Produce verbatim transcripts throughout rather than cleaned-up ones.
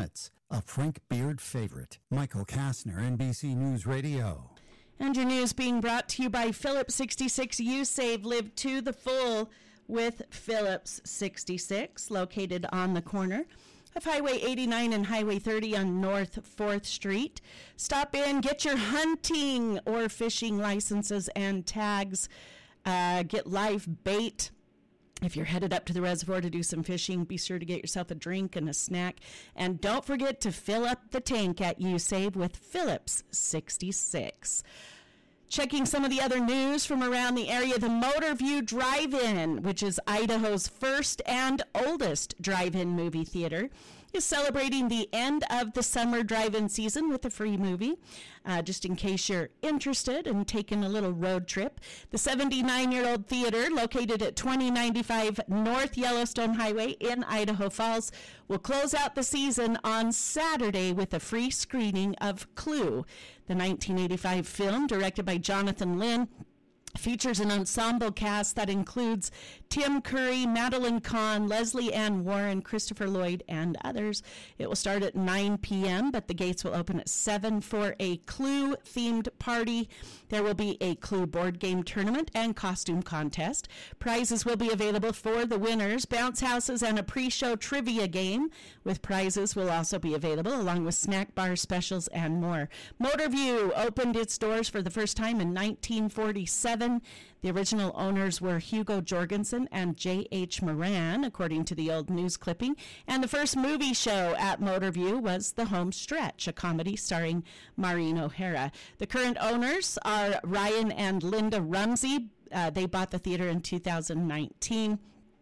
Minutes, a Frank Beard favorite. Michael Kastner, N B C News Radio. And your news being brought to you by Phillips sixty-six. You save, live to the full with Phillips sixty-six, located on the corner of Highway eighty-nine and Highway thirty on North fourth Street. Stop in, get your hunting or fishing licenses and tags. Uh, get live bait. If you're headed up to the reservoir to do some fishing, be sure to get yourself a drink and a snack. And don't forget to fill up the tank at U Save with Phillips sixty-six. Checking some of the other news from around the area, the Motorview Drive-In, which is Idaho's first and oldest drive-in movie theater, is celebrating the end of the summer drive-in season with a free movie. Uh, just in case you're interested in taking a little road trip, the seventy-nine-year-old theater, located at twenty ninety-five North Yellowstone Highway in Idaho Falls, will close out the season on Saturday with a free screening of Clue. The nineteen eighty-five film, directed by Jonathan Lynn, features an ensemble cast that includes Tim Curry, Madeline Kahn, Leslie Ann Warren, Christopher Lloyd, and others. It will start at nine p.m., but the gates will open at seven for a Clue-themed party. There will be a Clue board game tournament and costume contest. Prizes will be available for the winners, bounce houses, and a pre-show trivia game, with prizes will also be available, along with snack bar specials and more. Motorview opened its doors for the first time in nineteen forty-seven. The original owners were Hugo Jorgensen and J H Moran, according to the old news clipping. And the first movie show at Motorview was The Home Stretch, a comedy starring Maureen O'Hara. The current owners are Ryan and Linda Rumsey. Uh, they bought the theater in two thousand nineteen.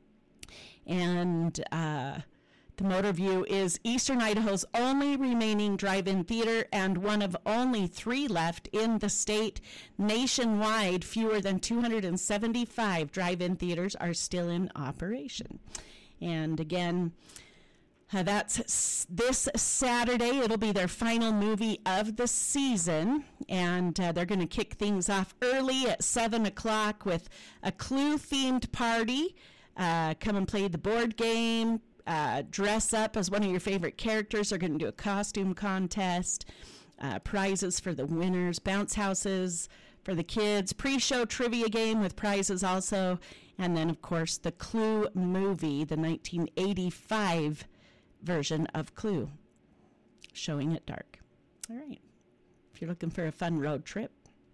And uh, the Motorview is Eastern Idaho's only remaining drive-in theater and one of only three left in the state. Nationwide, fewer than two hundred seventy-five drive-in theaters are still in operation. And again, uh, that's s- this Saturday. It'll be their final movie of the season, and uh, they're going to kick things off early at seven o'clock with a Clue-themed party. Uh, come and play the board game. Uh, dress up as one of your favorite characters. They're going to do a costume contest, uh, prizes for the winners, bounce houses for the kids, pre-show trivia game with prizes also, and then, of course, the Clue movie, the nineteen eighty-five version of Clue, showing at dark. All right. If you're looking for a fun road trip.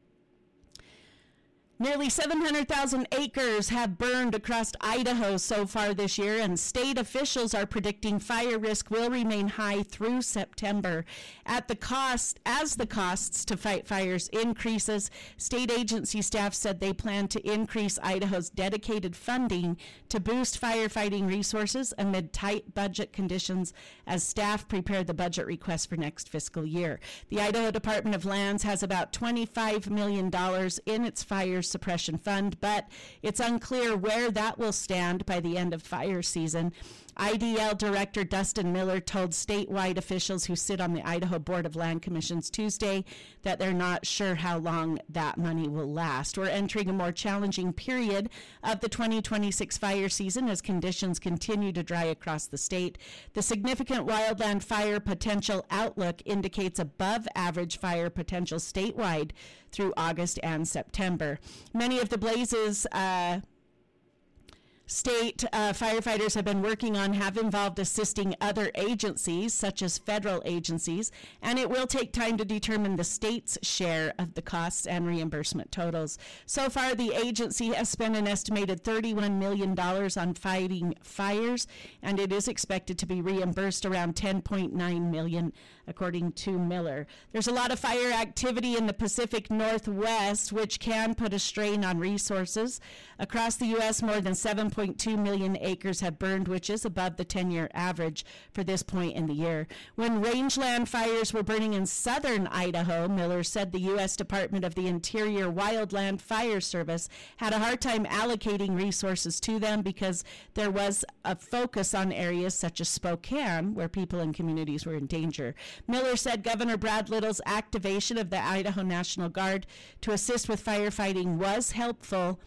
Nearly seven hundred thousand acres have burned across Idaho so far this year, and state officials are predicting fire risk will remain high through September. At the cost, as the costs to fight fires increases, state agency staff said they plan to increase Idaho's dedicated funding to boost firefighting resources amid tight budget conditions as staff prepare the budget request for next fiscal year. The Idaho Department of Lands has about twenty-five million dollars in its fire suppression fund, but it's unclear where that will stand by the end of fire season. I D L Director Dustin Miller told statewide officials who sit on the Idaho Board of Land Commissions Tuesday that they're not sure how long that money will last. We're entering a more challenging period of the twenty twenty-six fire season as conditions continue to dry across the state. The significant wildland fire potential outlook indicates above average fire potential statewide through August and September. Many of the blazes uh, state uh, firefighters have been working on have involved assisting other agencies, such as federal agencies, and it will take time to determine the state's share of the costs and reimbursement totals. So far, the agency has spent an estimated thirty-one million dollars on fighting fires, and it is expected to be reimbursed around ten point nine million dollars, according to Miller. There's a lot of fire activity in the Pacific Northwest, which can put a strain on resources. Across the U S, more than seven point two million acres have burned, which is above the ten-year average for this point in the year. When rangeland fires were burning in southern Idaho, Miller said the U S Department of the Interior Wildland Fire Service had a hard time allocating resources to them because there was a focus on areas such as Spokane, where people and communities were in danger. Miller said Governor Brad Little's activation of the Idaho National Guard to assist with firefighting was helpful,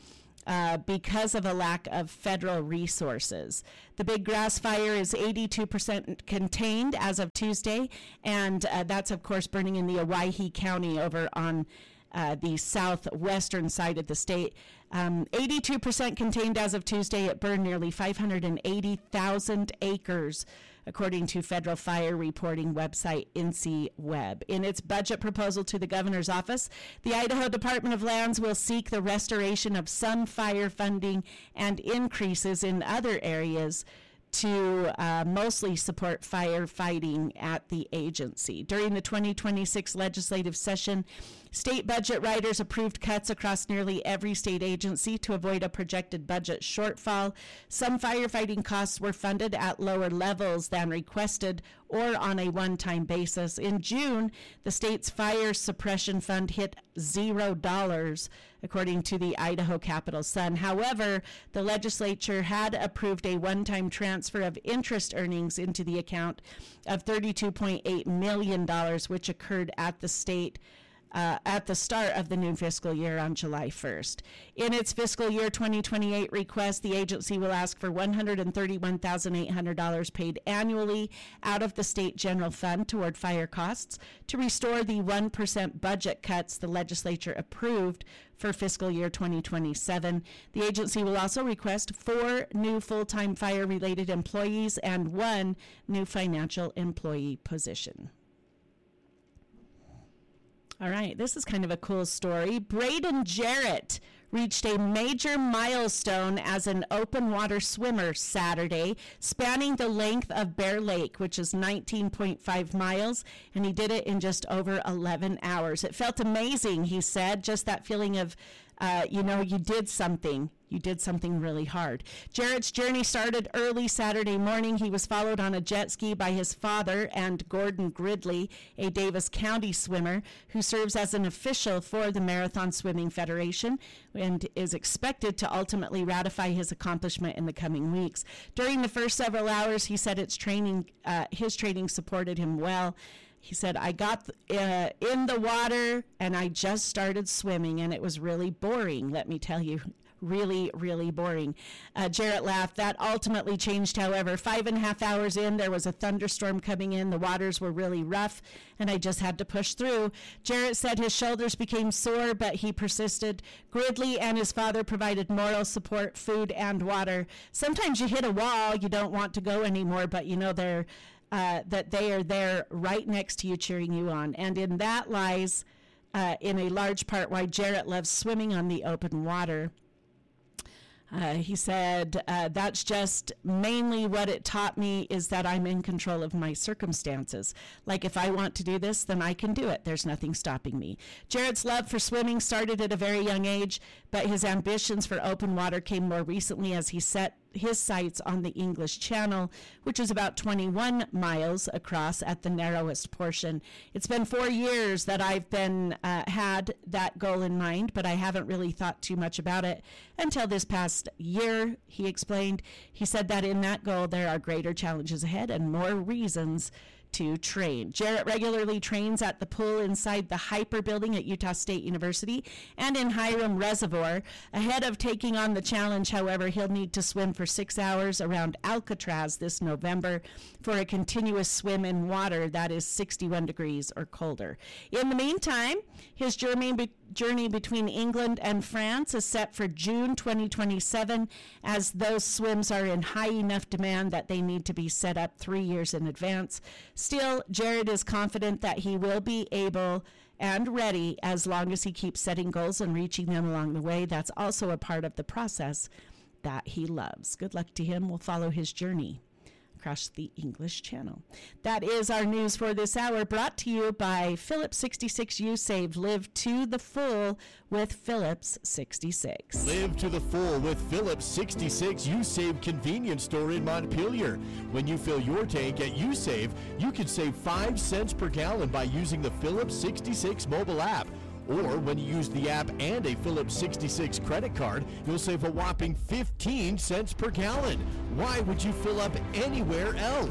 uh, because of a lack of federal resources. The Big Grass Fire is eighty-two percent contained as of Tuesday, and uh, that's, of course, burning in the Owyhee County over on uh, the southwestern side of the state. Um, eighty-two percent contained as of Tuesday. It burned nearly five hundred eighty thousand acres, according to federal fire reporting website INCIWeb. In its budget proposal to the governor's office, the Idaho Department of Lands will seek the restoration of some fire funding and increases in other areas to uh, mostly support firefighting at the agency. During the twenty twenty-six legislative session, state budget writers approved cuts across nearly every state agency to avoid a projected budget shortfall. Some firefighting costs were funded at lower levels than requested or on a one-time basis. In June, the state's fire suppression fund hit zero dollars, according to the Idaho Capital Sun. However, the legislature had approved a one-time transfer of interest earnings into the account of thirty-two point eight million dollars, which occurred at the state Uh, at the start of the new fiscal year on July first. In its fiscal year twenty twenty-eight request, the agency will ask for one hundred thirty-one thousand eight hundred dollars paid annually out of the state general fund toward fire costs to restore the one percent budget cuts the legislature approved for fiscal year twenty twenty-seven. The agency will also request four new full-time fire-related employees and one new financial employee position. All right, this is kind of a cool story. Braden Jarrett reached a major milestone as an open water swimmer Saturday, spanning the length of Bear Lake, which is nineteen point five miles, and he did it in just over eleven hours. It felt amazing, he said, just that feeling of, uh, you know, you did something. You did something really hard. Jarrett's journey started early Saturday morning. He was followed on a jet ski by his father and Gordon Gridley, a Davis County swimmer who serves as an official for the Marathon Swimming Federation and is expected to ultimately ratify his accomplishment in the coming weeks. During the first several hours, he said its training, uh, his training supported him well. He said, I got uh, in the water and I just started swimming, and it was really boring, let me tell you. Really, really boring. Uh, Jarrett laughed. That ultimately changed, however. Five and a half hours in, there was a thunderstorm coming in. The waters were really rough, and I just had to push through. Jarrett said his shoulders became sore, but he persisted. Gridley and his father provided moral support, food, and water. Sometimes you hit a wall, you don't want to go anymore, but you know they're, uh, that they are there right next to you cheering you on. And in that lies, uh, in a large part, why Jarrett loves swimming on the open water. Uh, he said, uh, that's just mainly what it taught me, is that I'm in control of my circumstances. Like, if I want to do this, then I can do it. There's nothing stopping me. Jarrett's love for swimming started at a very young age, but his ambitions for open water came more recently as he set his sights on the English Channel, which is about twenty-one miles across at the narrowest portion. It's been four years that I've been uh, had that goal in mind, but I haven't really thought too much about it until this past year, he explained. He said that in that goal, there are greater challenges ahead and more reasons to train. Jarrett regularly trains at the pool inside the Hyper building at Utah State University and in Hiram Reservoir. Ahead of taking on the challenge, however, he'll need to swim for six hours around Alcatraz this November for a continuous swim in water that is sixty-one degrees or colder. In the meantime, his journey, be- journey between England and France is set for June twenty twenty-seven, as those swims are in high enough demand that they need to be set up three years in advance. Still, Jarrett is confident that he will be able and ready as long as he keeps setting goals and reaching them along the way. That's also a part of the process that he loves. Good luck to him. We'll follow his journey across the English Channel. That is our news for this hour, brought to you by Phillips sixty-six U-Save. Live to the full with Phillips sixty-six. Live to the full with Phillips sixty-six U-Save convenience store in Montpelier. When you fill your tank at U-Save, you can save five cents per gallon by using the Phillips sixty-six mobile app. Or when you use the app and a Phillips sixty-six credit card, you'll save a whopping fifteen cents per gallon. Why would you fill up anywhere else?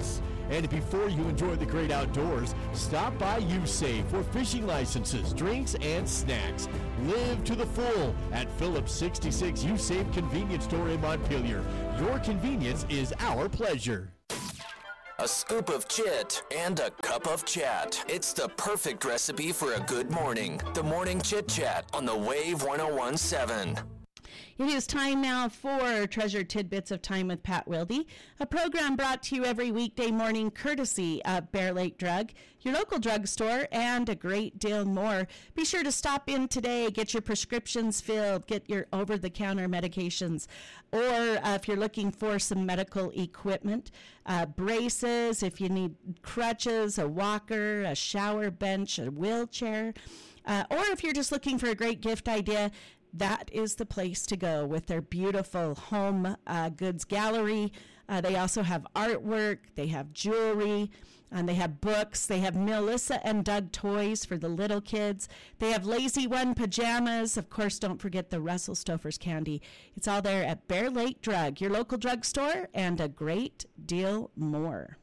And before you enjoy the great outdoors, stop by U-Save for fishing licenses, drinks, and snacks. Live to the full at Phillips sixty-six U-Save convenience store in Montpelier. Your convenience is our pleasure. A scoop of chit and a cup of chat. It's the perfect recipe for a good morning. The Morning Chit Chat on the Wave one oh one point seven. It is time now for Treasured Tidbits of Time with Pat Wilde, a program brought to you every weekday morning courtesy of Bear Lake Drug, your local drugstore, and a great deal more. Be sure to stop in today, get your prescriptions filled, get your over-the-counter medications, or uh, if you're looking for some medical equipment, uh, braces, if you need crutches, a walker, a shower bench, a wheelchair, uh, or if you're just looking for a great gift idea, that is the place to go with their beautiful home uh, goods gallery. Uh, they also have artwork, they have jewelry, and they have books. They have Melissa and Doug toys for the little kids. They have Lazy One pajamas. Of course, don't forget the Russell Stouffer's candy. It's all there at Bear Lake Drug, your local drugstore, and a great deal more.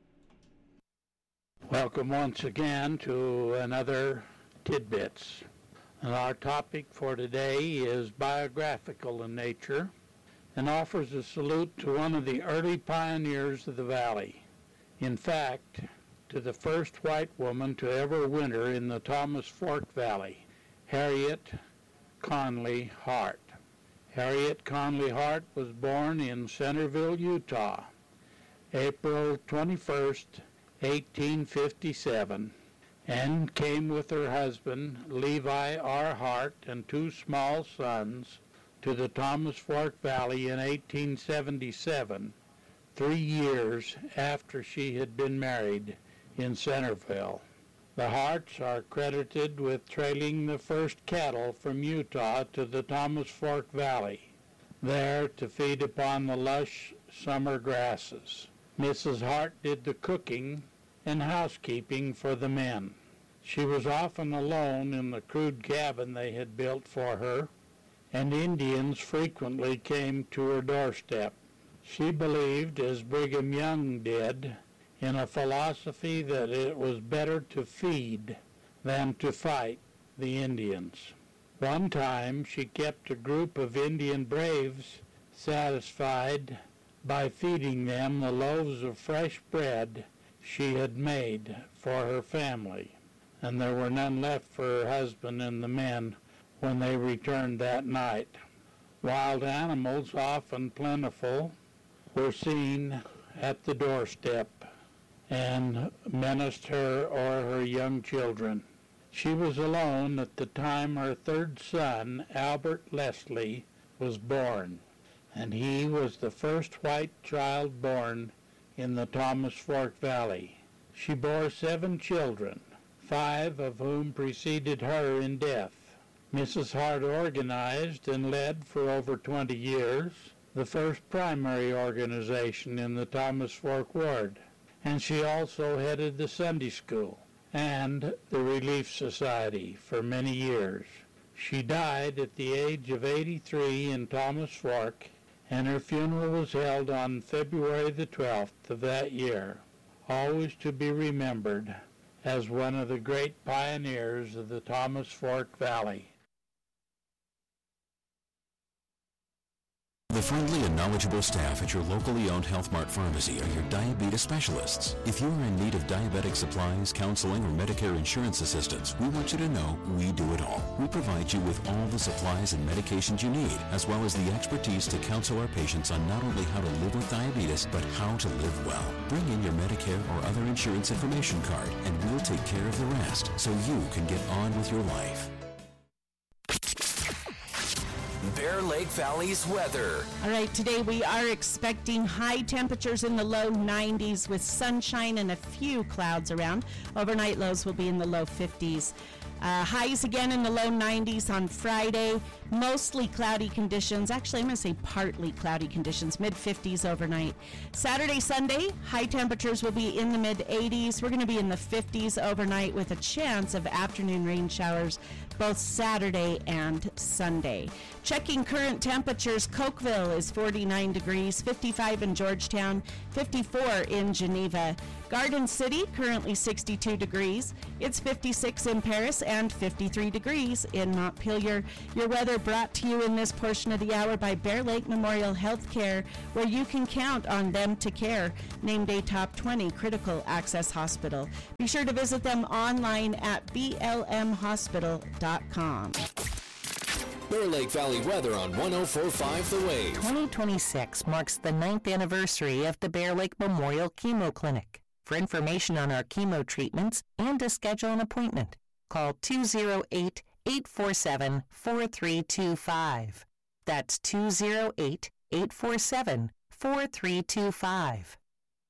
Welcome once again to another Tidbits. And our topic for today is biographical in nature and offers a salute to one of the early pioneers of the valley. In fact, to the first white woman to ever winter in the Thomas Fork Valley, Harriet Conley Hart. Harriet Conley Hart was born in Centerville, Utah, April twenty-first, eighteen fifty-seven. And came with her husband, Levi R. Hart, and two small sons to the Thomas Fork Valley in eighteen seventy-seven, three years after she had been married in Centerville. The Harts are credited with trailing the first cattle from Utah to the Thomas Fork Valley, there to feed upon the lush summer grasses. Missus Hart did the cooking and housekeeping for the men. She was often alone in the crude cabin they had built for her, and Indians frequently came to her doorstep. She believed, as Brigham Young did, in a philosophy that it was better to feed than to fight the Indians. One time she kept a group of Indian braves satisfied by feeding them the loaves of fresh bread she had made for her family, and there were none left for her husband and the men when they returned that night. Wild animals, often plentiful, were seen at the doorstep and menaced her or her young children. She was alone at the time her third son, Albert Leslie, was born, and he was the first white child born in the Thomas Fork Valley. She bore seven children, five of whom preceded her in death. Missus Hart organized and led for over twenty years the first primary organization in the Thomas Fork Ward, and she also headed the Sunday School and the Relief Society for many years. She died at the age of eighty-three in Thomas Fork, and her funeral was held on February the twelfth of that year, always to be remembered as one of the great pioneers of the Thomas Fork Valley. The friendly and knowledgeable staff at your locally owned Health Mart Pharmacy are your diabetes specialists. If you are in need of diabetic supplies, counseling, or Medicare insurance assistance, we want you to know we do it all. We provide you with all the supplies and medications you need, as well as the expertise to counsel our patients on not only how to live with diabetes, but how to live well. Bring in your Medicare or other insurance information card, and we'll take care of the rest so you can get on with your life. Bear Lake Valley's weather. All right, today we are expecting high temperatures in the low nineties with sunshine and a few clouds around. Overnight lows will be in the low fifties. Uh, highs again in the low nineties on Friday. Mostly cloudy conditions. Actually, I'm going to say partly cloudy conditions. mid fifties overnight. Saturday, Sunday, high temperatures will be in the mid eighties. We're going to be in the fifties overnight with a chance of afternoon rain showers both Saturday and Sunday. Checking current temperatures, Cokeville is forty-nine degrees, fifty-five in Georgetown, fifty-four in Geneva. Garden City, currently sixty-two degrees. It's fifty-six in Paris and fifty-three degrees in Montpelier. Your weather brought to you in this portion of the hour by Bear Lake Memorial Healthcare, where you can count on them to care. Named a top twenty critical access hospital. Be sure to visit them online at b l m hospital dot com. Bear Lake Valley weather on one oh four point five The Wave. twenty twenty-six marks the ninth anniversary of the Bear Lake Memorial Chemo Clinic. For information on our chemo treatments and to schedule an appointment, call two oh eight, eight four seven, four three two five. That's two oh eight, eight four seven, four three two five.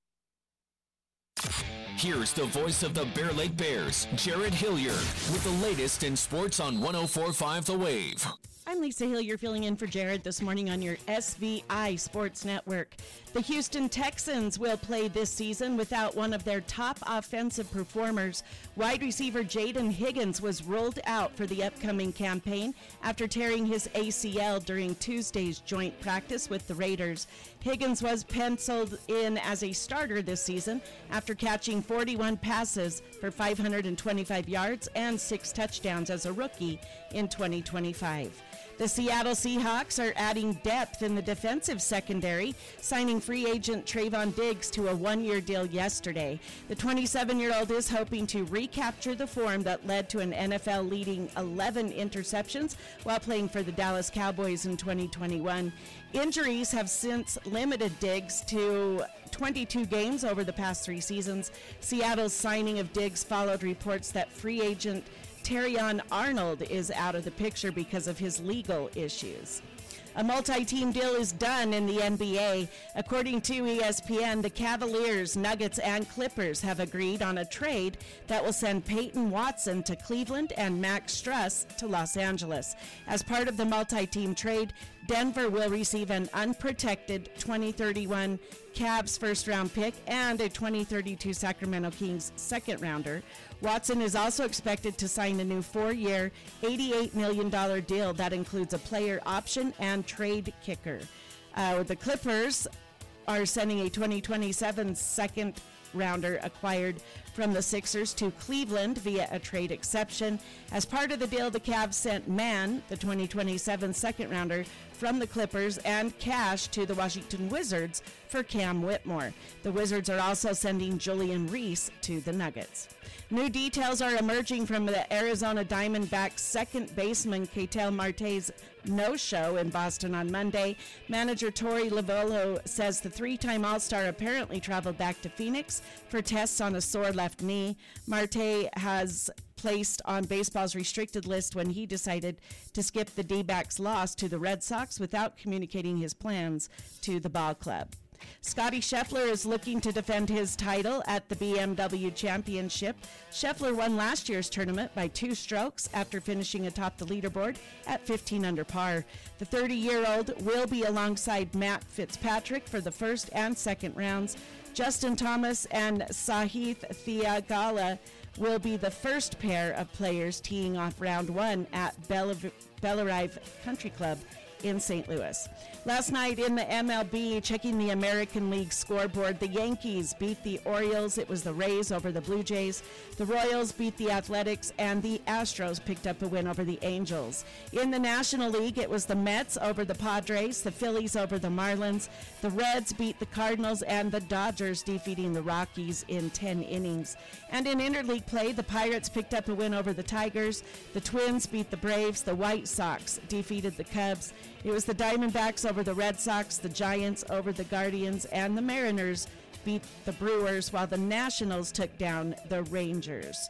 Here's the voice of the Bear Lake Bears, Jared Hillier, with the latest in sports on one oh four point five The Wave. I'm Lisa Hillier filling in for Jared this morning on your S V I Sports Network. The Houston Texans will play this season without one of their top offensive performers. Wide receiver Jaden Higgins was ruled out for the upcoming campaign after tearing his A C L during Tuesday's joint practice with the Raiders. Higgins was penciled in as a starter this season after catching forty-one passes for five hundred twenty-five yards and six touchdowns as a rookie in twenty twenty-five. The Seattle Seahawks are adding depth in the defensive secondary, signing free agent Trayvon Diggs to a one-year deal yesterday. The twenty-seven-year-old is hoping to recapture the form that led to an N F L-leading eleven interceptions while playing for the Dallas Cowboys in twenty twenty-one. Injuries have since limited Diggs to twenty-two games over the past three seasons. Seattle's signing of Diggs followed reports that free agent Terrion Arnold is out of the picture because of his legal issues. A multi-team deal is done in the N B A. According to E S P N, the Cavaliers, Nuggets, and Clippers have agreed on a trade that will send Peyton Watson to Cleveland and Max Struss to Los Angeles. As part of the multi-team trade, Denver will receive an unprotected twenty thirty-one Cavs first-round pick and a twenty thirty-two Sacramento Kings second-rounder. Watson is also expected to sign a new four-year, eighty-eight million dollars deal that includes a player option and trade kicker. Uh, the Clippers are sending a twenty twenty-seven second-rounder acquired from the Sixers to Cleveland via a trade exception. As part of the deal, the Cavs sent Mann, the twenty twenty-seven second-rounder, from the Clippers, and cash to the Washington Wizards for Cam Whitmore. The Wizards are also sending Julian Reese to the Nuggets. New details are emerging from the Arizona Diamondbacks second baseman Ketel Marte's no-show in Boston on Monday. Manager Torey Lovullo says the three-time All-Star apparently traveled back to Phoenix for tests on a sore left knee. Marte has placed on baseball's restricted list when he decided to skip the D-backs' loss to the Red Sox without communicating his plans to the ball club. Scotty Scheffler is looking to defend his title at the B M W Championship. Scheffler won last year's tournament by two strokes after finishing atop the leaderboard at fifteen under par. The thirty-year-old will be alongside Matt Fitzpatrick for the first and second rounds. Justin Thomas and Sahith Theegala will be the first pair of players teeing off round one at Bellarive Bellarive Country Club in Saint Louis. Last night in the M L B, checking the American League scoreboard, the Yankees beat the Orioles. It was the Rays over the Blue Jays. The Royals beat the Athletics, and the Astros picked up a win over the Angels. In the National League, it was the Mets over the Padres, the Phillies over the Marlins. The Reds beat the Cardinals, and the Dodgers defeating the Rockies in ten innings. And in interleague play, the Pirates picked up a win over the Tigers. The Twins beat the Braves. The White Sox defeated the Cubs. It was the Diamondbacks over the Red Sox, the Giants over the Guardians, and the Mariners beat the Brewers, while the Nationals took down the Rangers.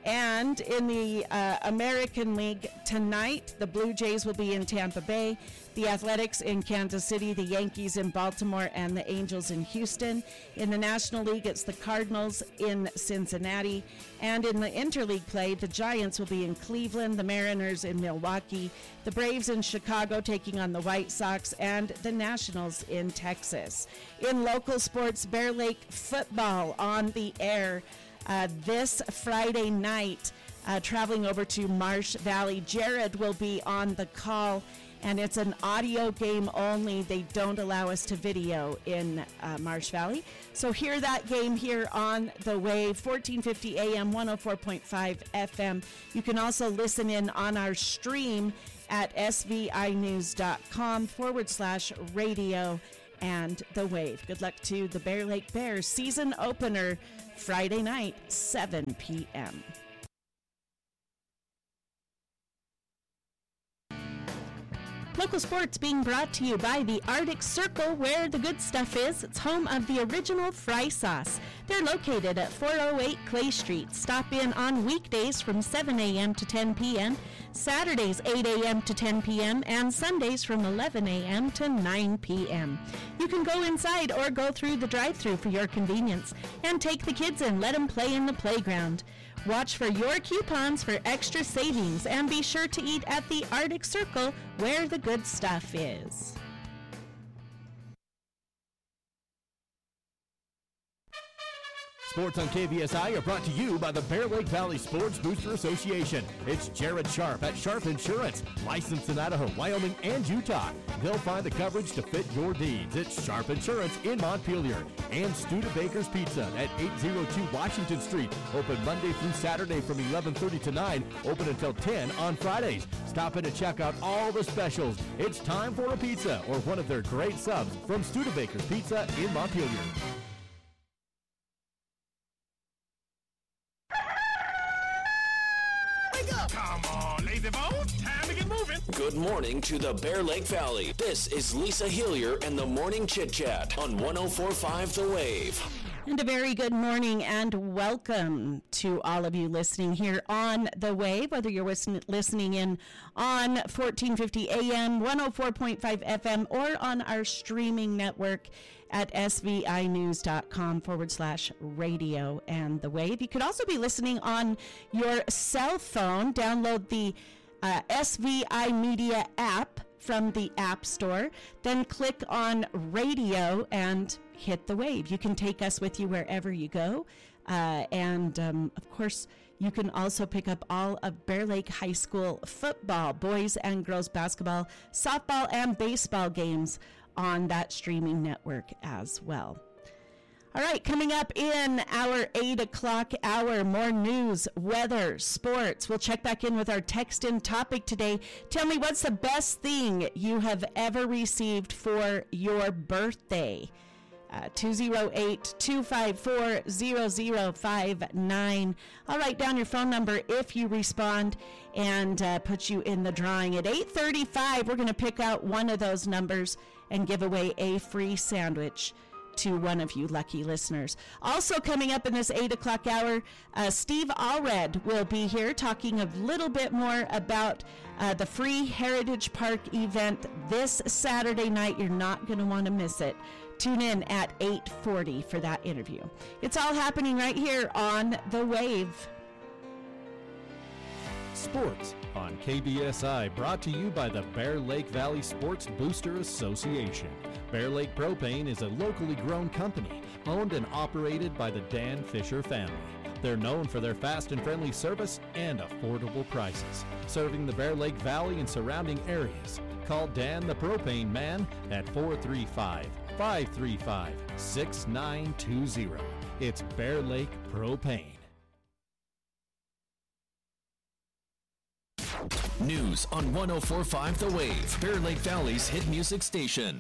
And in the uh, American League tonight, the Blue Jays will be in Tampa Bay, the Athletics in Kansas City, the Yankees in Baltimore, and the Angels in Houston. In the National League, it's the Cardinals in Cincinnati. And in the interleague play, the Giants will be in Cleveland, the Mariners in Milwaukee, the Braves in Chicago taking on the White Sox, and the Nationals in Texas. In local sports, Bear Lake football on the air. Uh, this Friday night, uh, traveling over to Marsh Valley. Jared will be on the call, and it's an audio game only. They don't allow us to video in uh, Marsh Valley. So hear that game here on The Wave, fourteen fifty A M, one oh four point five F M. You can also listen in on our stream at svinews.com forward slash radio and The Wave. Good luck to the Bear Lake Bears season opener Friday night, seven p.m. Local sports being brought to you by the Arctic Circle, where the good stuff is. It's home of the original fry sauce. They're located at four oh eight Clay Street. Stop in on weekdays from seven a.m. to ten p.m., Saturdays eight a.m. to ten p.m., and Sundays from eleven a.m. to nine p.m. You can go inside or go through the drive-thru for your convenience and take the kids in. Let them play in the playground. Watch for your coupons for extra savings, and be sure to eat at the Arctic Circle, where the good stuff is. Sports on K V S I are brought to you by the Bear Lake Valley Sports Booster Association. It's Jared Sharp at Sharp Insurance, licensed in Idaho, Wyoming, and Utah. They'll find the coverage to fit your needs. It's Sharp Insurance in Montpelier. And Studebaker's Pizza at eight oh two Washington Street. Open Monday through Saturday from eleven thirty to nine. Open until ten on Fridays. Stop in and check out all the specials. It's time for a pizza or one of their great subs from Studebaker's Pizza in Montpelier. Come on, lazy bones. Time to get moving. Good morning to the Bear Lake Valley. This is Lisa Hillier and the Morning Chit Chat on one oh four point five The Wave. And a very good morning and welcome to all of you listening here on The Wave, whether you're listen- listening in on fourteen fifty A M, one oh four point five F M, or on our streaming network at svinews.com forward slash radio and The Wave. You could also be listening on your cell phone. Download the uh, S V I Media app from the App Store. Then click on radio and hit The Wave. You can take us with you wherever you go. Uh, and, um, of course, you can also pick up all of Bear Lake High School football, boys and girls basketball, softball, and baseball games on that streaming network as well. All right, coming up in our eight o'clock hour, more news, weather, sports. We'll check back in with our text-in topic today. Tell me, what's the best thing you have ever received for your birthday? Uh, two oh eight, two five four, zero zero five nine. I'll write down your phone number if you respond and uh, put you in the drawing. At eight thirty-five, we're going to pick out one of those numbers and give away a free sandwich to one of you lucky listeners. Also coming up in this eight o'clock hour, uh, Steve Allred will be here talking a little bit more about uh, the free Heritage Park event this Saturday night. You're not going to want to miss it. Tune in at eight forty for that interview. It's all happening right here on The Wave. Sports on K B S I, brought to you by the Bear Lake Valley Sports Booster Association. Bear Lake Propane is a locally grown company owned and operated by the Dan Fisher family. They're known for their fast and friendly service and affordable prices, serving the Bear Lake Valley and surrounding areas. Call Dan the Propane Man at four three five, five three five, six nine two zero. It's Bear Lake Propane. News on one oh four point five The Wave, Bear Lake Valley's hit music station.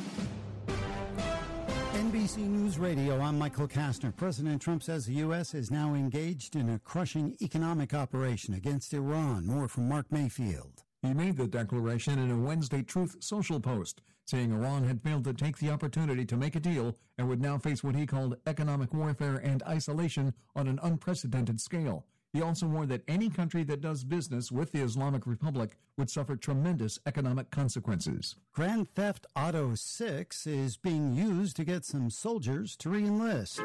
N B C News Radio, I'm Michael Kastner. President Trump says the U S is now engaged in a crushing economic operation against Iran. More from Mark Mayfield. He made the declaration in a Wednesday Truth Social post, saying Iran had failed to take the opportunity to make a deal and would now face what he called economic warfare and isolation on an unprecedented scale. He also warned that any country that does business with the Islamic Republic would suffer tremendous economic consequences. Grand Theft Auto six is being used to get some soldiers to re-enlist.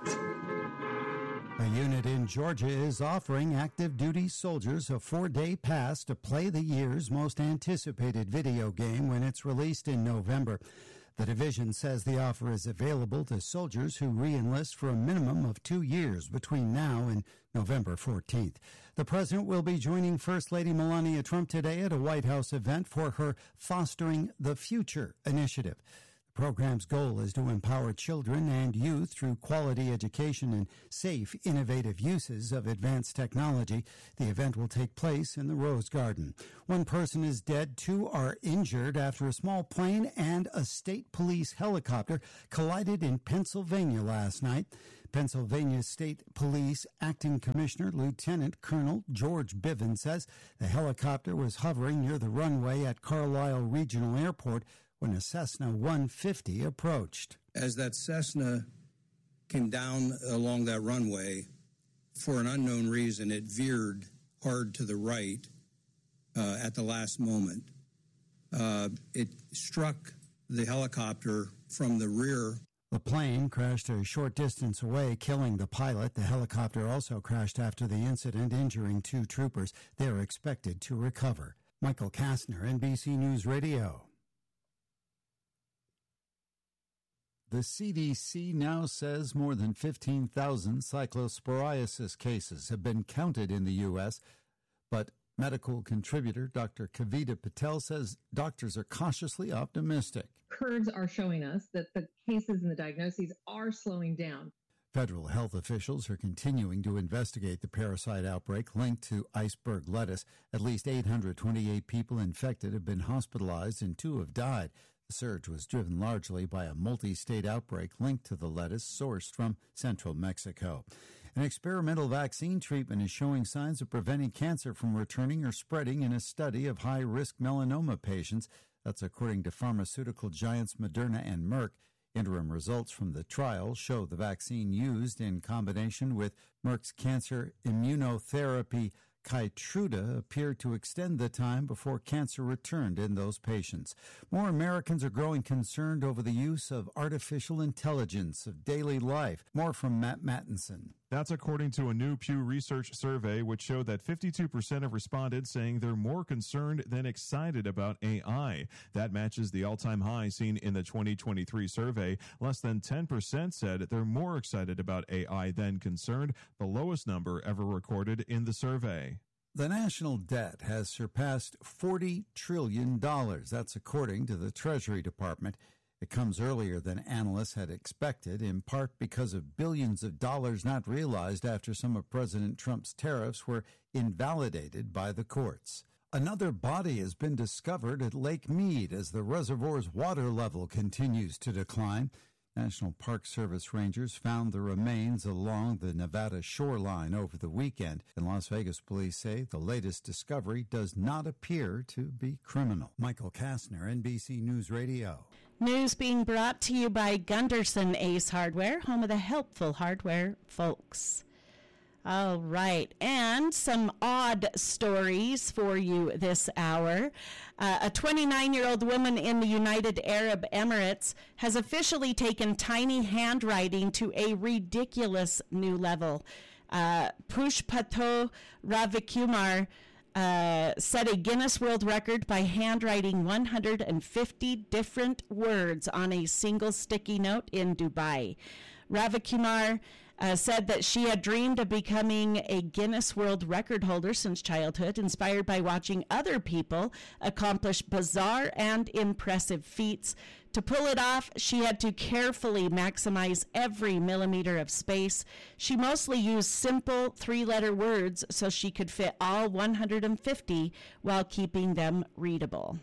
A unit in Georgia is offering active duty soldiers a four-day pass to play the year's most anticipated video game when it's released in November. The division says the offer is available to soldiers who re-enlist for a minimum of two years between now and November fourteenth. The president will be joining First Lady Melania Trump today at a White House event for her Fostering the Future initiative. The program's goal is to empower children and youth through quality education and safe, innovative uses of advanced technology. The event will take place in the Rose Garden. One person is dead, two are injured after a small plane and a state police helicopter collided in Pennsylvania last night. Pennsylvania State Police Acting Commissioner Lieutenant Colonel George Bivens says the helicopter was hovering near the runway at Carlisle Regional Airport when a Cessna one fifty approached. As that Cessna came down along that runway, for an unknown reason, it veered hard to the right uh, at the last moment. Uh, it struck the helicopter from the rear. The plane crashed a short distance away, killing the pilot. The helicopter also crashed after the incident, injuring two troopers. They are expected to recover. Michael Kastner, N B C News Radio. The C D C now says more than fifteen thousand cyclosporiasis cases have been counted in the U S, but medical contributor Doctor Kavita Patel says doctors are cautiously optimistic. Curves are showing us that the cases and the diagnoses are slowing down. Federal health officials are continuing to investigate the parasite outbreak linked to iceberg lettuce. At least eight hundred twenty-eight people infected have been hospitalized and two have died. The surge was driven largely by a multi-state outbreak linked to the lettuce sourced from central Mexico. An experimental vaccine treatment is showing signs of preventing cancer from returning or spreading in a study of high-risk melanoma patients. That's according to pharmaceutical giants Moderna and Merck. Interim results from the trial show the vaccine used in combination with Merck's cancer immunotherapy Keytruda appeared to extend the time before cancer returned in those patients. More Americans are growing concerned over the use of artificial intelligence of daily life. More from Matt Mattinson. That's according to a new Pew Research survey, which showed that fifty-two percent of respondents saying they're more concerned than excited about A I. That matches the all-time high seen in the twenty twenty-three survey. Less than ten percent said they're more excited about A I than concerned, the lowest number ever recorded in the survey. The national debt has surpassed forty trillion dollars. That's according to the Treasury Department. It comes earlier than analysts had expected, in part because of billions of dollars not realized after some of President Trump's tariffs were invalidated by the courts. Another body has been discovered at Lake Mead as the reservoir's water level continues to decline. National Park Service rangers found the remains along the Nevada shoreline over the weekend, and Las Vegas police say the latest discovery does not appear to be criminal. Michael Kastner, N B C News Radio. News being brought to you by Gunderson Ace Hardware, home of the helpful hardware folks. All right, and some odd stories for you this hour. Uh, a twenty-nine-year-old woman in the United Arab Emirates has officially taken tiny handwriting to a ridiculous new level. Uh, Pushpato Ravikumar uh, set a Guinness World Record by handwriting one hundred fifty different words on a single sticky note in Dubai. Ravikumar Uh, said that she had dreamed of becoming a Guinness World Record holder since childhood, inspired by watching other people accomplish bizarre and impressive feats. To pull it off, she had to carefully maximize every millimeter of space. She mostly used simple three-letter words so she could fit all one hundred fifty while keeping them readable.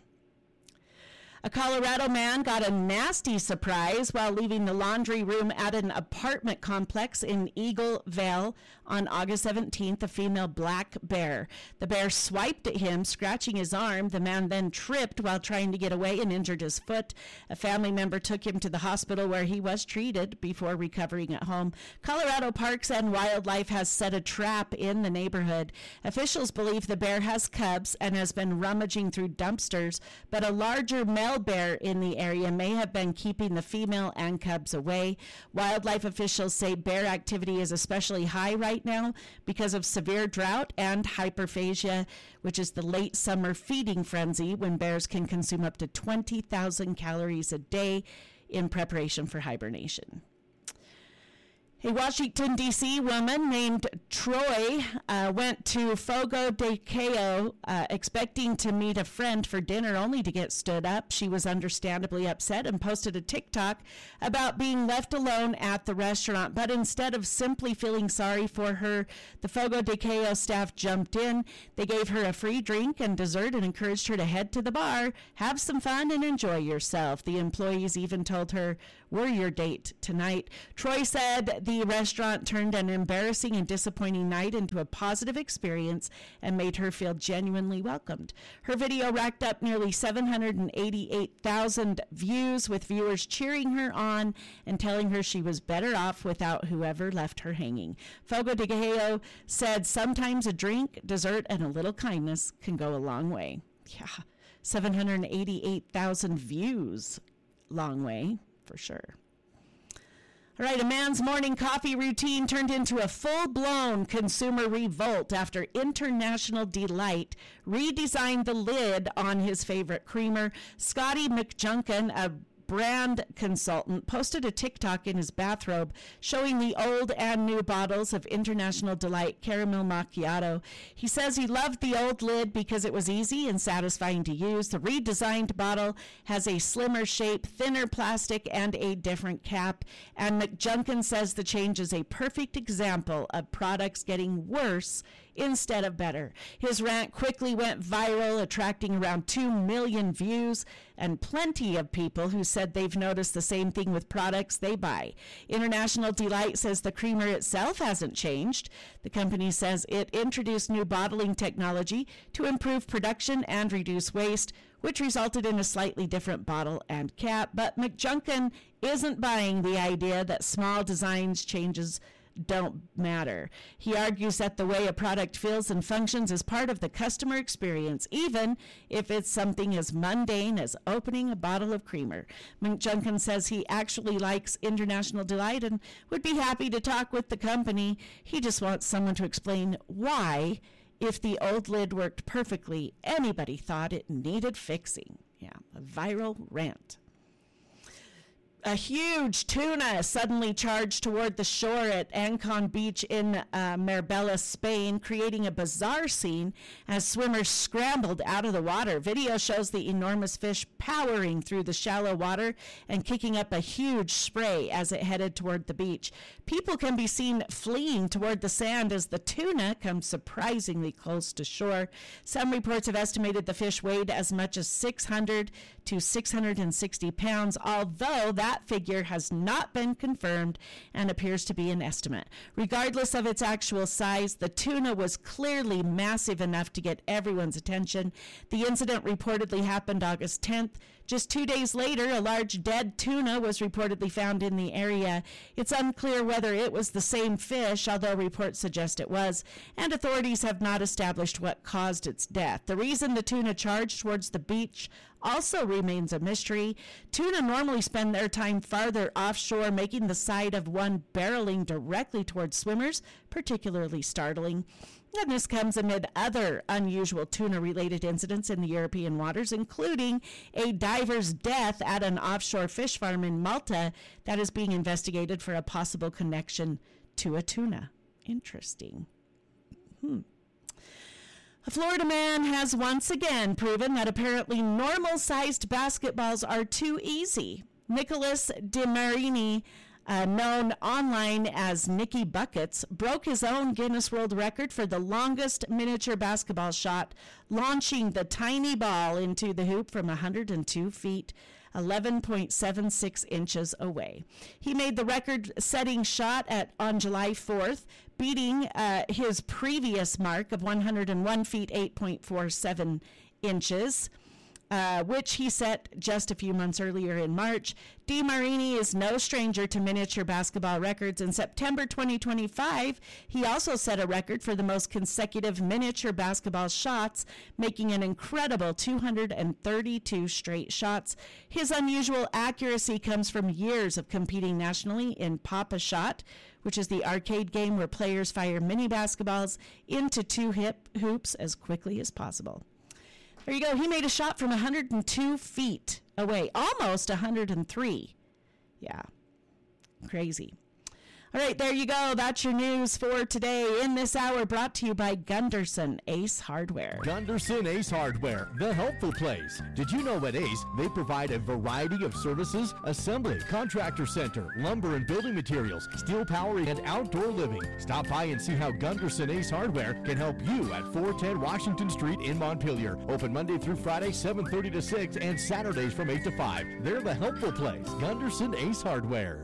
A Colorado man got a nasty surprise while leaving the laundry room at an apartment complex in Eagle Vale on August seventeenth, a female black bear. The bear swiped at him, scratching his arm. The man then tripped while trying to get away and injured his foot. A family member took him to the hospital where he was treated before recovering at home. Colorado Parks and Wildlife has set a trap in the neighborhood. Officials believe the bear has cubs and has been rummaging through dumpsters, but a larger male bear in the area may have been keeping the female and cubs away. Wildlife officials say bear activity is especially high right right now because of severe drought and hyperphagia, which is the late summer feeding frenzy when bears can consume up to twenty thousand calories a day in preparation for hibernation. A Washington, D C woman named Troy uh, went to Fogo de Chao uh, expecting to meet a friend for dinner only to get stood up. She was understandably upset and posted a TikTok about being left alone at the restaurant. But instead of simply feeling sorry for her, the Fogo de Chao staff jumped in. They gave her a free drink and dessert and encouraged her to head to the bar, have some fun, and enjoy yourself. The employees even told her, "We're your date tonight." Troy said the restaurant turned an embarrassing and disappointing night into a positive experience and made her feel genuinely welcomed. Her video racked up nearly seven hundred eighty-eight thousand views, with viewers cheering her on and telling her she was better off without whoever left her hanging. Fogo de Chao said sometimes a drink, dessert, and a little kindness can go a long way. Yeah, seven hundred eighty-eight thousand views. Long way, for sure. All right, a man's morning coffee routine turned into a full-blown consumer revolt after International Delight redesigned the lid on his favorite creamer. Scotty McJunkin, a brand consultant, posted a TikTok in his bathrobe showing the old and new bottles of International Delight Caramel Macchiato. He says he loved the old lid because it was easy and satisfying to use. The redesigned bottle has a slimmer shape, thinner plastic, and a different cap. And McJunkin says the change is a perfect example of products getting worse instead of better. His rant quickly went viral, attracting around two million views, and plenty of people who said they've noticed the same thing with products they buy. International Delight says the creamer itself hasn't changed. The company says it introduced new bottling technology to improve production and reduce waste, which resulted in a slightly different bottle and cap. But McJunkin isn't buying the idea that small designs changes don't matter. He argues that the way a product feels and functions is part of the customer experience, even if it's something as mundane as opening a bottle of creamer. McJunkin says he actually likes International Delight and would be happy to talk with the company. He just wants someone to explain why, if the old lid worked perfectly, anybody thought it needed fixing. Yeah, a viral rant. A huge tuna suddenly charged toward the shore at Ancon Beach in uh, Marbella, Spain, creating a bizarre scene as swimmers scrambled out of the water. Video shows the enormous fish powering through the shallow water and kicking up a huge spray as it headed toward the beach. People can be seen fleeing toward the sand as the tuna comes surprisingly close to shore. Some reports have estimated the fish weighed as much as six hundred to six hundred sixty pounds, although that That figure has not been confirmed and appears to be an estimate. Regardless of its actual size, the tuna was clearly massive enough to get everyone's attention. The incident reportedly happened August tenth. Just two days later, a large dead tuna was reportedly found in the area. It's unclear whether it was the same fish, although reports suggest it was, and authorities have not established what caused its death. The reason the tuna charged towards the beach also remains a mystery. Tuna normally spend their time farther offshore, making the sight of one barreling directly towards swimmers particularly startling. And this comes amid other unusual tuna-related incidents in the European waters, including a diver's death at an offshore fish farm in Malta that is being investigated for a possible connection to a tuna. Interesting. Hmm. A Florida man has once again proven that apparently normal-sized basketballs are too easy. Nicholas DeMarini, uh, known online as Nicky Buckets, broke his own Guinness World Record for the longest miniature basketball shot, launching the tiny ball into the hoop from one hundred two feet, eleven point seven six inches away. He made the record-setting shot at on July fourth, beating uh, his previous mark of one hundred one feet, eight point four seven inches. uh, which he set just a few months earlier in March. DeMarini is no stranger to miniature basketball records. In September twenty twenty-five, he also set a record for the most consecutive miniature basketball shots, making an incredible two hundred thirty-two straight shots. His unusual accuracy comes from years of competing nationally in Pop-A-Shot, which is the arcade game where players fire mini basketballs into two hip hoops as quickly as possible. There you go. He made a shot from one hundred two feet away, almost one hundred three. Yeah, crazy. All right, there you go. That's your news for today. In this hour, brought to you by Gunderson Ace Hardware. Gunderson Ace Hardware, the helpful place. Did you know at Ace, they provide a variety of services? Assembly, contractor center, lumber and building materials, steel power, and outdoor living. Stop by and see how Gunderson Ace Hardware can help you at four ten Washington Street in Montpelier. Open Monday through Friday, seven thirty to six, and Saturdays from eight to five. They're the helpful place. Gunderson Ace Hardware.